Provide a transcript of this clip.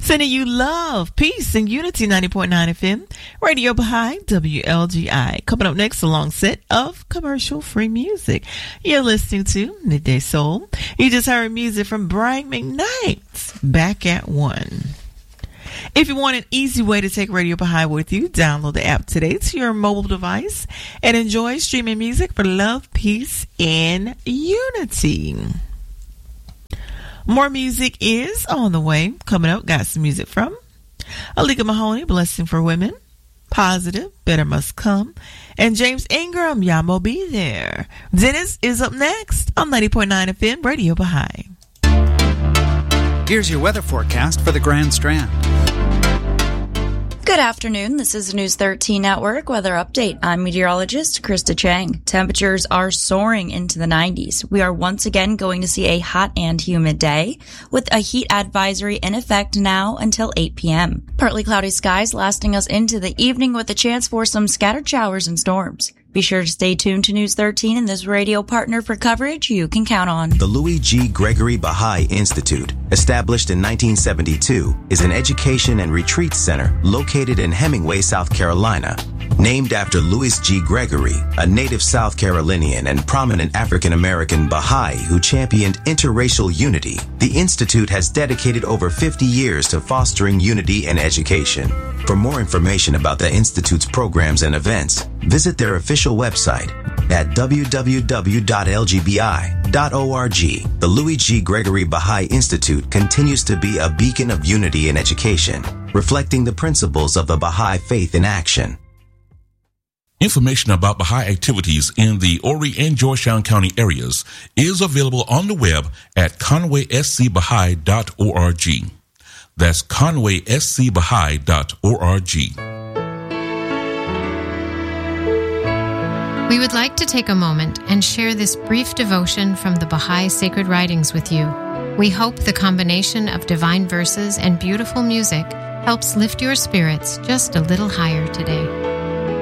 Sending you love, peace, and unity. 90.9 FM, Radio Baha'i, WLGI. Coming up next, a long set of commercial-free music. You're listening to Midday Soul. You just heard music from Brian McKnight's Back at One. If you want an easy way to take Radio Baha'i with you, download the app today to your mobile device and enjoy streaming music for love, peace, and unity. More music is on the way. Coming up, got some music from Alika Mahoney, Blessing for Women, Positive, Better Must Come, and James Ingram, Yamo Be There. Dennis is up next on 90.9 FM, Radio Baha'i. Here's your weather forecast for the Grand Strand. Good afternoon. This is News 13 Network Weather Update. I'm meteorologist Krista Chang. Temperatures are soaring into the 90s. We are once again going to see a hot and humid day with a heat advisory in effect now until 8 p.m. Partly cloudy skies lasting us into the evening with a chance for some scattered showers and storms. Be sure to stay tuned to News 13 and this radio partner for coverage you can count on. The Louis G. Gregory Baha'i Institute, established in 1972, is an education and retreat center located in Hemingway, South Carolina. Named after Louis G. Gregory, a native South Carolinian and prominent African-American Baha'i who championed interracial unity, the Institute has dedicated over 50 years to fostering unity and education. For more information about the Institute's programs and events, visit their official website at www.lgbi.org. The Louis G. Gregory Baha'i Institute continues to be a beacon of unity and education, reflecting the principles of the Baha'i faith in action. Information about Baha'i activities in the Horry and Georgetown County areas is available on the web at conwayscbaha'i.org. That's conwayscbaha'i.org. We would like to take a moment and share this brief devotion from the Baha'i Sacred Writings with you. We hope the combination of divine verses and beautiful music helps lift your spirits just a little higher today.